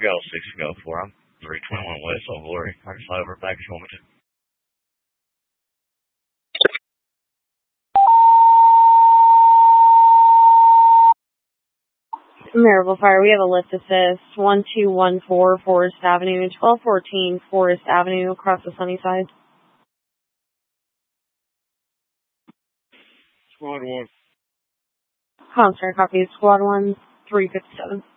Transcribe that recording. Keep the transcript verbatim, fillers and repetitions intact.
We got all six to go for. I'm three twenty-one West Old Glory. I can fly over back if you want me to. Maryville Fire, we have a lift assist, one two one four Forest Avenue, twelve fourteen Forest Avenue, across the Sunnyside. Squad one. Concert copy, Squad one, three fifty-seven.